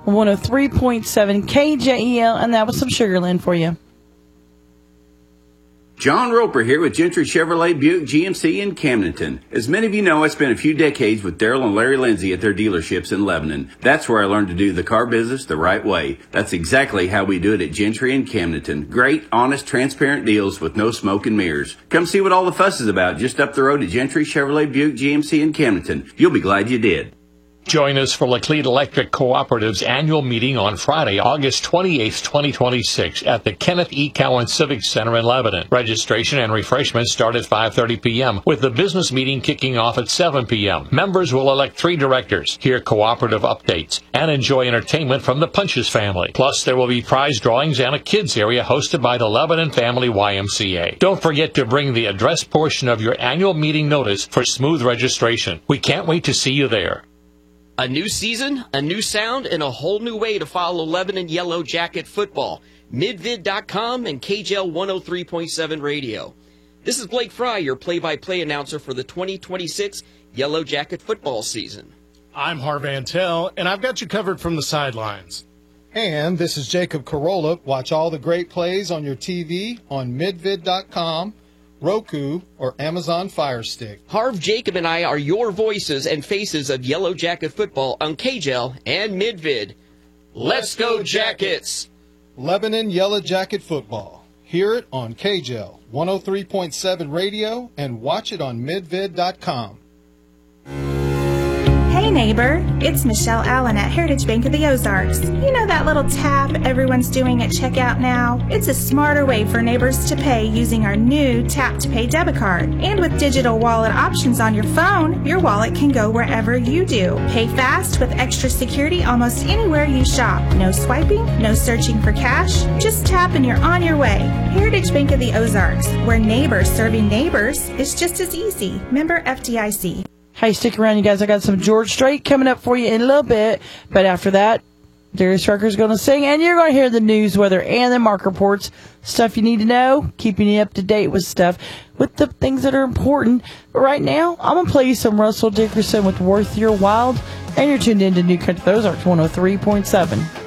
103.7 KJEL, and that was some Sugarland for you. John Roper here with Gentry Chevrolet Buick GMC in Camdenton. As many of you know, I spent a few decades with Daryl and Larry Lindsay at their dealerships in Lebanon. That's where I learned to do the car business the right way. That's exactly how we do it at Gentry in Camdenton. Great, honest, transparent deals with no smoke and mirrors. Come see what all the fuss is about just up the road at Gentry Chevrolet Buick GMC in Camdenton. You'll be glad you did. Join us for Laclede Electric Cooperative's annual meeting on Friday, August 28th, 2026 at the Kenneth E. Cowan Civic Center in Lebanon. Registration and refreshments start at 5:30 p.m., with the business meeting kicking off at 7 p.m. Members will elect 3 directors, hear cooperative updates, and enjoy entertainment from the Punches family. Plus, there will be prize drawings and a kids area hosted by the Lebanon Family YMCA. Don't forget to bring the address portion of your annual meeting notice for smooth registration. We can't wait to see you there. A new season, a new sound, and a whole new way to follow Lebanon Yellow Jacket football. Midvid.com and KJL 103.7 radio. This is Blake Fry, your play-by-play announcer for the 2026 Yellow Jacket football season. I'm Harv Antel, and I've got you covered from the sidelines. And this is Jacob Carolla. Watch all the great plays on your TV on midvid.com, Roku, or Amazon Fire Stick. Harv, Jacob, and I are your voices and faces of Yellow Jacket football on KJL and Midvid. Let's go Jackets! Lebanon Yellow Jacket football. Hear it on KJL 103.7 radio and watch it on midvid.com. Hey neighbor, it's Michelle Allen at Heritage Bank of the Ozarks. You know that little tap everyone's doing at checkout now? It's a smarter way for neighbors to pay using our new Tap to Pay debit card. And with digital wallet options on your phone, your wallet can go wherever you do. Pay fast with extra security almost anywhere you shop. No swiping, no searching for cash. Just tap and you're on your way. Heritage Bank of the Ozarks, where neighbors serving neighbors is just as easy. Member FDIC. Hey, stick around, you guys. I got some George Strait coming up for you in a little bit. But after that, Darius Rucker's going to sing, and you're going to hear the news, weather, and the market reports. Stuff you need to know, keeping you up to date with stuff, with the things that are important. But right now, I'm going to play you some Russell Dickerson with Worth Your While, and you're tuned in to New Country Ozarks 103.7.